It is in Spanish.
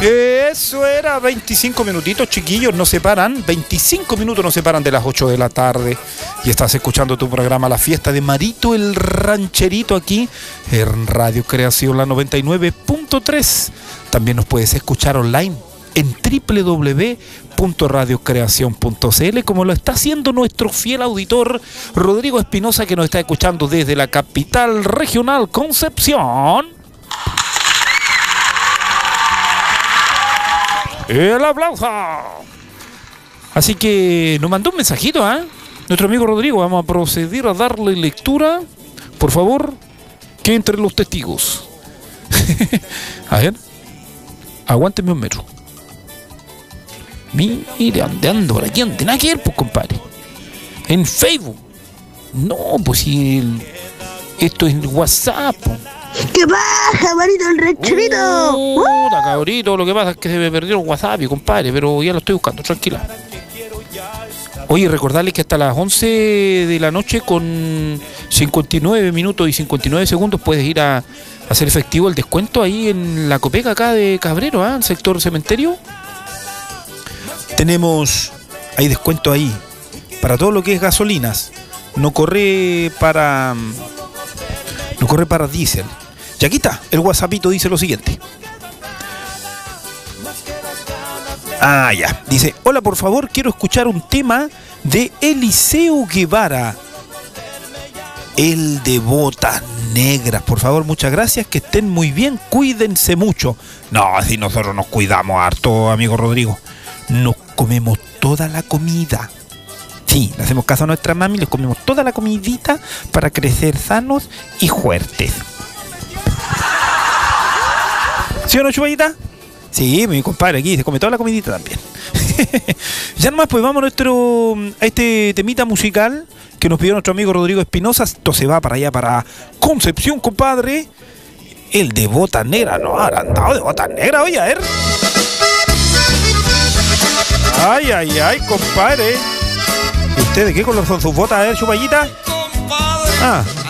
Eso era 25 minutitos, chiquillos, nos separan, 25 minutos nos separan de las 8 de la tarde. Y estás escuchando tu programa La Fiesta de Marito el Rancherito aquí en Radio Creación, la 99.3. También nos puedes escuchar online en www.radiocreacion.cl, como lo está haciendo nuestro fiel auditor Rodrigo Espinosa, que nos está escuchando desde la capital regional Concepción. El aplauso. Así que nos mandó un mensajito, nuestro amigo Rodrigo. Vamos a proceder a darle lectura. Por favor, que entre los testigos. A ver, aguánteme un metro. Mire, ando por aquí, ande nada que ver, pues, compadre. En Facebook. No, pues si esto es el WhatsApp, pues. ¿Qué pasa, Marito el Rancherito? Cabrito, lo que pasa es que se me perdió el WhatsApp, compadre, pero ya lo estoy buscando, tranquila. Oye, recordarles que hasta las 11 de la noche con 59 minutos y 59 segundos puedes ir a hacer efectivo el descuento ahí en la Copeca acá de Cabrero, en el sector cementerio. Hay descuento ahí para todo lo que es gasolinas. No corre para diésel. Y aquí está, el WhatsAppito dice lo siguiente. Ya. Dice: hola, por favor, quiero escuchar un tema de Eliseo Guevara. El de botas negras. Por favor, muchas gracias, que estén muy bien, cuídense mucho. No, si nosotros nos cuidamos harto, amigo Rodrigo. Nos comemos toda la comida. Sí, le hacemos caso a nuestra mami, les comemos toda la comidita para crecer sanos y fuertes. ¿Sí o no, Chubayita? Sí, mi compadre aquí se come toda la comidita también. Ya nomás, pues vamos a este temita musical que nos pidió nuestro amigo Rodrigo Espinosa. Esto se va para allá, para Concepción, compadre. El de botas negras, no, habrá andado de botas negras, oye, a ver. Ay, compadre. ¿Y usted de qué color son sus botas? A ver, Chubayita.